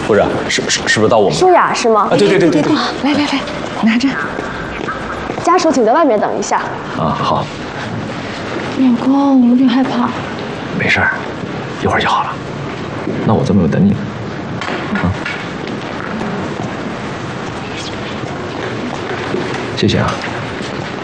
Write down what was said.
夫人，是不是到我们？ 舒雅是吗？ 啊，对。 来，拿着。 家属请在外面等一下。 啊，好。 老公，我有点害怕。 没事儿，一会儿就好了。那我这么有等你呢。啊，谢谢啊。